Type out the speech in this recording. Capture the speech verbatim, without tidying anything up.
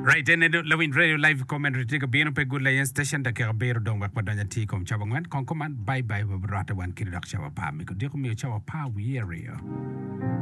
Right, and Lawin Radio Live commentary take a beer pe good lion station da ke beer dong bak padanya ti kom chabangwan kon command bye bye brata wan kiri dak chawa pa mi ko de ko mi chawa pa wi area